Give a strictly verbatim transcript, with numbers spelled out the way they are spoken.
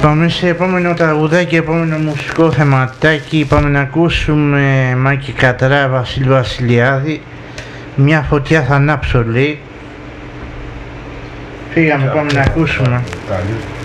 Πάμε σε επόμενο τραγουδάκι, επόμενο μουσικό θεματάκι. Πάμε να ακούσουμε Μάκη Κατρά, Βασίλη Βασιλιάδη. Μια φωτιά θα ανάψω, λέει. Φύγαμε, πάμε να ακούσουμε.